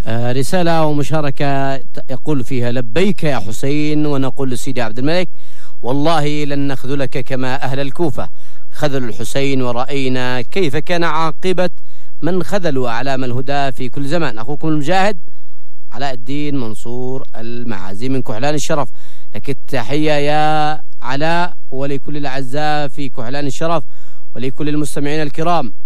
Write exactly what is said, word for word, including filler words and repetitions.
آه رسالة ومشاركة يقول فيها: لبيك يا حسين، ونقول لسيدي عبد الملك: والله لن نخذلك كما أهل الكوفة خذلوا الحسين، ورأينا كيف كان عاقبة من خذلوا أعلام الهدى في كل زمان. أخوكم المجاهد علاء الدين منصور المعازي من كحلان الشرف. لك التحية يا علاء، ولكل الأعزاء في كحلان الشرف، ولكل المستمعين الكرام.